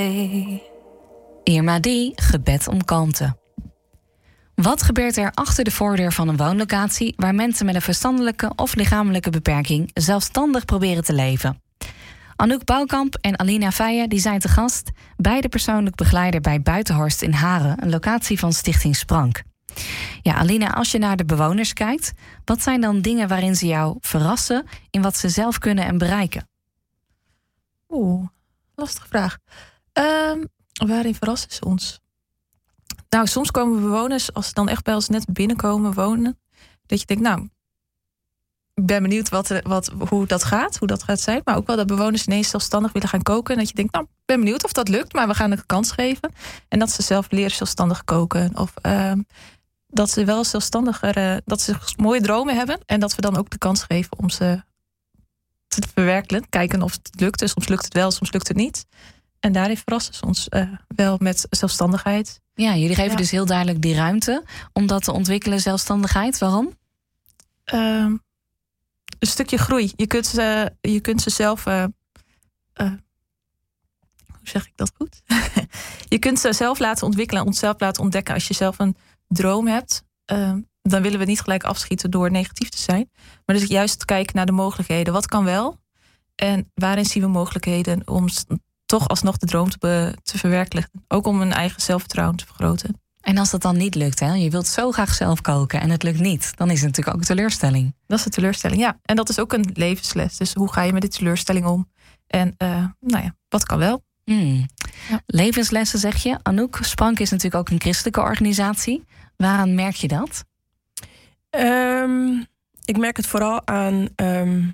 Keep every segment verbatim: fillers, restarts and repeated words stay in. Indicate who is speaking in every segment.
Speaker 1: Irma die, gebed om kalmte. Wat gebeurt er achter de voordeur van een woonlocatie waar mensen met een verstandelijke of lichamelijke beperking zelfstandig proberen te leven? Anouk Bouwkamp en Alina Feijen die zijn te gast, beide persoonlijk begeleider bij Buitenhorst in Haren, een locatie van Stichting Sprank. Ja, Alina, als je naar de bewoners kijkt, wat zijn dan dingen waarin ze jou verrassen in wat ze zelf kunnen en bereiken?
Speaker 2: Oeh, lastige vraag. Um, waarin verrassen ze ons? Nou, soms komen bewoners, als ze dan echt bij ons net binnenkomen wonen, dat je denkt, nou, ik ben benieuwd wat, wat, hoe dat gaat, hoe dat gaat zijn. Maar ook wel dat bewoners ineens zelfstandig willen gaan koken. En dat je denkt, nou, ik ben benieuwd of dat lukt, maar we gaan het een kans geven. En dat ze zelf leren zelfstandig koken. Of um, dat ze wel zelfstandiger, uh, dat ze mooie dromen hebben. En dat we dan ook de kans geven om ze te verwerkelijken. Kijken of het lukt. Dus soms lukt het wel, soms lukt het niet. En daarin verrassen ze ons uh, wel met zelfstandigheid.
Speaker 1: Ja, jullie geven
Speaker 2: ja.
Speaker 1: dus heel duidelijk die ruimte om dat te ontwikkelen, zelfstandigheid. Waarom?
Speaker 2: Uh, een stukje groei. Je kunt ze, je kunt ze zelf... Uh, uh, hoe zeg ik dat goed? Je kunt ze zelf laten ontwikkelen en onszelf laten ontdekken. Als je zelf een droom hebt, uh, dan willen we niet gelijk afschieten door negatief te zijn. Maar dus juist kijken naar de mogelijkheden. Wat kan wel? En waarin zien we mogelijkheden om toch alsnog de droom te, be, te verwerkelijken. Ook om een eigen zelfvertrouwen te vergroten.
Speaker 1: En als dat dan niet lukt, hè? Je wilt zo graag zelf koken en het lukt niet, dan is het natuurlijk ook een teleurstelling.
Speaker 2: Dat is een teleurstelling, ja. En dat is ook een levensles. Dus hoe ga je met die teleurstelling om? En uh, nou ja, wat kan wel?
Speaker 1: Mm. Ja. Levenslessen zeg je. Anouk, Sprank is natuurlijk ook een christelijke organisatie. Waaraan merk je dat?
Speaker 3: Um, ik merk het vooral aan... Um,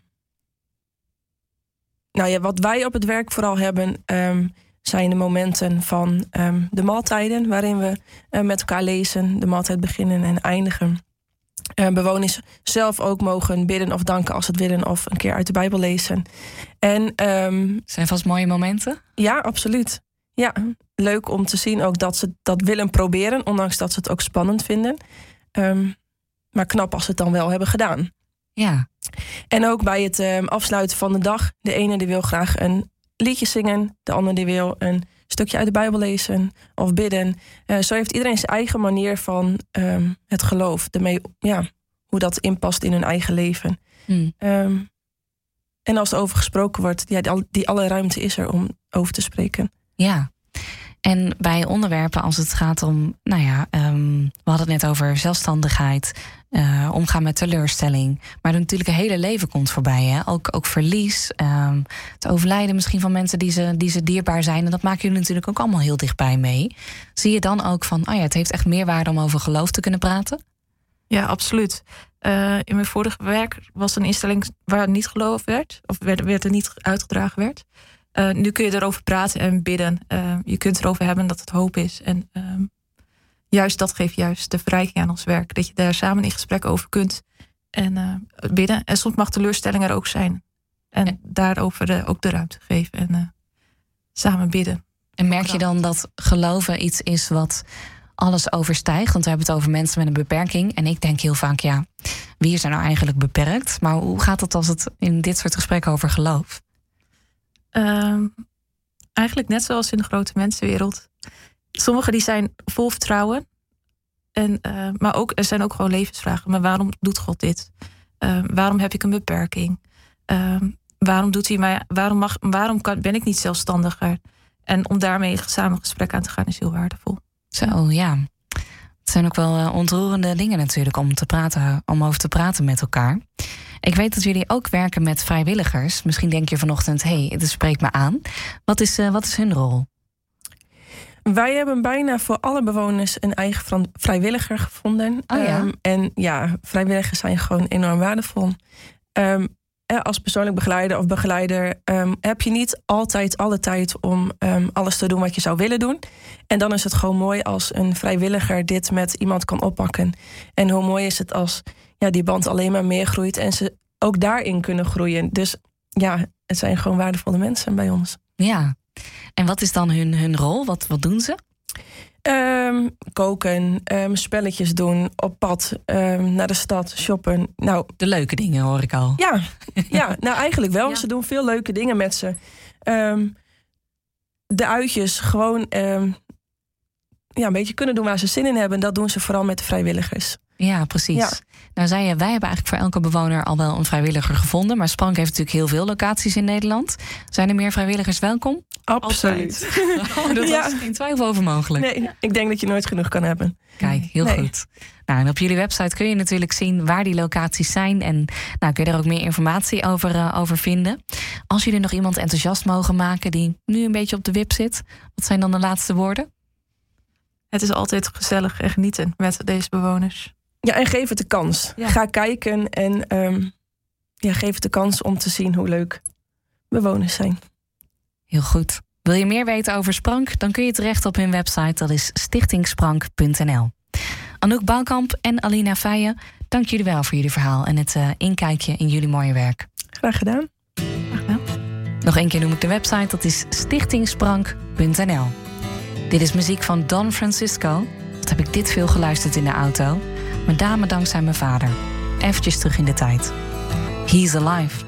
Speaker 3: nou ja, wat wij op het werk vooral hebben... Um, zijn de momenten van um, de maaltijden... waarin we uh, met elkaar lezen, de maaltijd beginnen en eindigen. Uh, bewoners zelf ook mogen bidden of danken als ze het willen... of een keer uit de Bijbel lezen. En, um,
Speaker 1: zijn vast mooie momenten?
Speaker 3: Ja, absoluut. Ja, leuk om te zien ook dat ze dat willen proberen... ondanks dat ze het ook spannend vinden. Um, maar knap als ze het dan wel hebben gedaan.
Speaker 1: Ja.
Speaker 3: En ook bij het um, afsluiten van de dag... de ene die wil graag een liedje zingen... de ander die wil een stukje uit de Bijbel lezen of bidden. Uh, zo heeft iedereen zijn eigen manier van um, het geloof. Daarmee, ja, hoe dat inpast in hun eigen leven. Mm. Um, en als er over gesproken wordt... Ja, die, die alle ruimte is er om over te spreken.
Speaker 1: Ja. En bij onderwerpen als het gaat om... nou ja, um, we hadden het net over zelfstandigheid... Uh, omgaan met teleurstelling. Maar natuurlijk een hele leven komt voorbij. Hè? Ook, ook verlies. Um, het overlijden misschien van mensen die ze, die ze dierbaar zijn. En dat maken jullie natuurlijk ook allemaal heel dichtbij mee. Zie je dan ook van... oh ja, het heeft echt meerwaarde om over geloof te kunnen praten?
Speaker 2: Ja, absoluut. Uh, in mijn vorige werk was een instelling waar niet geloof werd. Of werd, werd er niet uitgedragen werd. Uh, nu kun je erover praten en bidden. Uh, je kunt erover hebben dat het hoop is. En uh, juist dat geeft juist de verrijking aan ons werk. Dat je daar samen in gesprek over kunt en uh, bidden. En soms mag teleurstelling er ook zijn. En ja. daarover uh, ook de ruimte geven en uh, samen bidden.
Speaker 1: En merk je dan dat geloven iets is wat alles overstijgt? Want we hebben het over mensen met een beperking. En ik denk heel vaak, ja, wie is er nou eigenlijk beperkt? Maar hoe gaat het als het in dit soort gesprekken over geloof?
Speaker 2: Uh, eigenlijk net zoals in de grote mensenwereld. Sommigen die zijn vol vertrouwen. En, uh, maar ook, er zijn ook gewoon levensvragen. Maar waarom doet God dit? Uh, waarom heb ik een beperking? Uh, waarom doet hij mij? Waarom, mag, waarom kan, ben ik niet zelfstandiger? En om daarmee samen gesprek aan te gaan is heel waardevol.
Speaker 1: Zo, ja. Het zijn ook wel uh, ontroerende dingen natuurlijk om te praten, om over te praten met elkaar. Ik weet dat jullie ook werken met vrijwilligers. Misschien denk je vanochtend, hé, hey, dit spreekt me aan. Wat is, uh, wat is hun rol?
Speaker 3: Wij hebben bijna voor alle bewoners een eigen vrijwilliger gevonden.
Speaker 1: Oh ja?
Speaker 3: Um, en ja, vrijwilligers zijn gewoon enorm waardevol. Um, als persoonlijk begeleider of begeleider um, heb je niet altijd alle tijd om um, alles te doen wat je zou willen doen. En dan is het gewoon mooi als een vrijwilliger dit met iemand kan oppakken. En hoe mooi is het als ja, die band alleen maar meer groeit en ze ook daarin kunnen groeien. Dus ja, het zijn gewoon waardevolle mensen bij ons.
Speaker 1: Ja. En wat is dan hun, hun rol? Wat, wat doen ze?
Speaker 3: Um, koken, um, spelletjes doen, op pad, um, naar de stad, shoppen. Nou,
Speaker 1: de leuke dingen hoor ik al.
Speaker 3: Ja, ja nou eigenlijk wel.
Speaker 2: Ja.
Speaker 3: Ze doen veel leuke dingen met ze. Um, de uitjes gewoon um, ja, een beetje kunnen doen waar ze zin in hebben. Dat doen ze vooral met de vrijwilligers.
Speaker 1: Ja, precies. Ja. Nou zei je, wij hebben eigenlijk voor elke bewoner al wel een vrijwilliger gevonden. Maar Sprank heeft natuurlijk heel veel locaties in Nederland. Zijn er meer vrijwilligers welkom?
Speaker 3: Absoluut.
Speaker 1: Oh, dat ja. was geen twijfel over mogelijk.
Speaker 3: Nee, ik denk dat je nooit genoeg kan hebben.
Speaker 1: Kijk, heel nee. goed. Nou, en op jullie website kun je natuurlijk zien waar die locaties zijn. En nou, kun je daar ook meer informatie over, uh, over vinden. Als jullie nog iemand enthousiast mogen maken die nu een beetje op de wip zit, wat zijn dan de laatste woorden?
Speaker 2: Het is altijd gezellig en genieten met deze bewoners.
Speaker 3: Ja, en geef het de kans. Ja. Ga kijken en um, ja, geef het de kans om te zien hoe leuk bewoners zijn.
Speaker 1: Heel goed. Wil je meer weten over Sprank? Dan kun je terecht op hun website. Dat is stichting sprank punt n l. Anouk Bouwkamp en Alina Feijen, dank jullie wel voor jullie verhaal en het uh, inkijkje in jullie mooie werk.
Speaker 3: Graag gedaan.
Speaker 2: Graag gedaan.
Speaker 1: Nog één keer noem ik de website. Dat is stichting sprank punt n l. Dit is muziek van Don Francisco. Wat heb ik dit veel geluisterd in de auto. Met name dankzij mijn vader. Eventjes terug in de tijd. He's Alive.